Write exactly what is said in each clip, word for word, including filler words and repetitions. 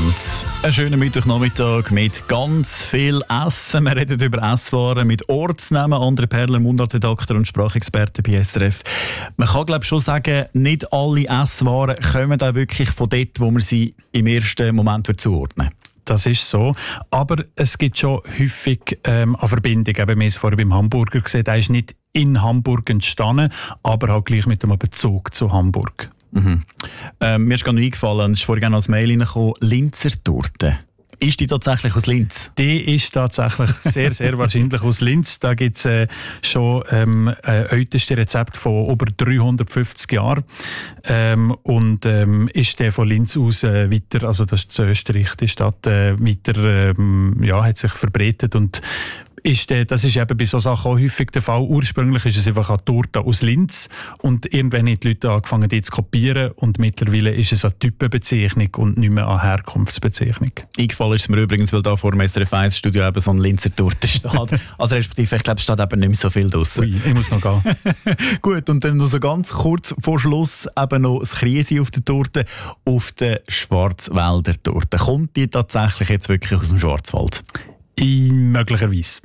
miteinander. Ein schöner Mittwochnachmittag mit ganz viel Essen. Wir reden über Esswaren mit Ortsnamen. André Perler, Mundartredakteur und Sprachexperte bei S R F. Man kann glaube ich schon sagen, nicht alle Esswaren kommen auch wirklich von dort, wo man sie im ersten Moment zuordnen. Das ist so. Aber es gibt schon häufig ähm, eine Verbindung. Eben, wir haben es vorher beim Hamburger gesehen, der ist nicht in Hamburg entstanden, aber halt gleich mit einem Bezug zu Hamburg. Mhm. Ähm, mir ist gerade noch eingefallen, es ist vorhin als Mail reingekommen, Linzer Torte. Ist die tatsächlich aus Linz? Die ist tatsächlich sehr, sehr wahrscheinlich aus Linz. Da gibt es äh, schon ähm, ein ältestes Rezept von über dreihundertfünfzig Jahren. Ähm, und ähm, ist der von Linz aus äh, weiter, also das ist in Österreich, die Stadt, äh, weiter, ähm, ja, hat sich verbreitet. Und Ist, äh, das ist eben bei solchen Sachen auch häufig der Fall. Ursprünglich ist es einfach eine Torte aus Linz und irgendwann haben die Leute angefangen, die zu kopieren und mittlerweile ist es eine Typenbezeichnung und nicht mehr eine Herkunftsbezeichnung. Eingefallen ist es mir übrigens, weil da vor dem S R F eins Studio eben so ein Linzer Torte steht. Also respektive, ich glaube, es steht eben nicht mehr so viel draussen. Ui, ich muss noch gehen. Gut, und dann noch so ganz kurz vor Schluss eben noch das Kriesi auf der Torte, auf der Schwarzwälder Torte. Kommt die tatsächlich jetzt wirklich aus dem Schwarzwald? Möglicherweise.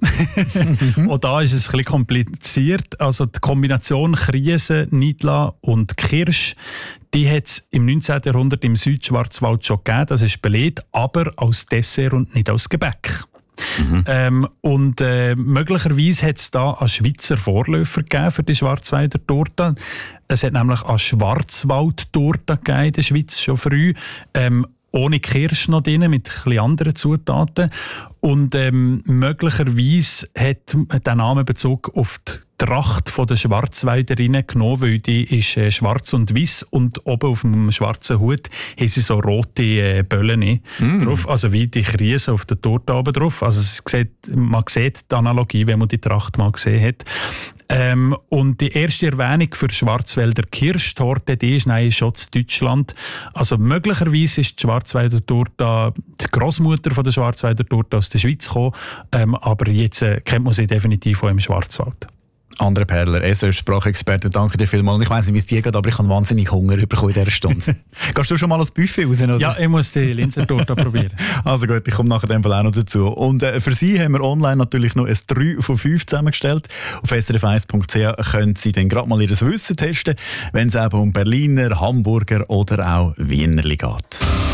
Und da ist es ein bisschen kompliziert. Also die Kombination Kriese, Nidla und Kirsch, die hat es im neunzehnten Jahrhundert im Südschwarzwald schon gegeben. Das ist belegt, aber als Dessert und nicht als Gebäck. Mhm. Ähm, und äh, möglicherweise hat es da einen Schweizer Vorläufer gegeben für die Schwarzwälder Torte. Es hat nämlich eine Schwarzwald-Torte gegeben in der Schweiz schon früh. Ähm, ohne Kirsch noch drin, mit etwas anderen Zutaten. Und ähm, möglicherweise hat der Name Bezug auf die Tracht der Schwarzwälderinnen genommen, weil die ist äh, schwarz und weiß und oben auf dem schwarzen Hut haben sie so rote äh, Böllen mm. drauf, also wie die Krise auf der Torte oben drauf. Also es sieht, man sieht die Analogie, wenn man die Tracht mal gesehen hat. Ähm, und die erste Erwähnung für Schwarzwälder Kirschtorte, die ist nein, schon in Deutschland. Also möglicherweise ist die Schwarzwälder Torte die Großmutter von der Schwarzwälder Torte aus der Schweiz gekommen, ähm, aber jetzt äh, kennt man sie definitiv auch im Schwarzwald. André Perler, S R F-Sprachexperte, danke dir vielmals. Ich weiss nicht, wie es dir geht, aber ich habe wahnsinnig Hunger bekommen in dieser Stunde. Gehst du schon mal ans Buffet raus? Oder? Ja, ich muss die Linzer Torte probieren. Also gut, ich komme nachher dem Fall auch noch dazu. Und äh, für Sie haben wir online natürlich noch ein drei von fünf zusammengestellt. Auf s r f eins punkt c h können Sie dann gerade mal Ihr Wissen testen, wenn es eben um Berliner, Hamburger oder auch Wienerli geht.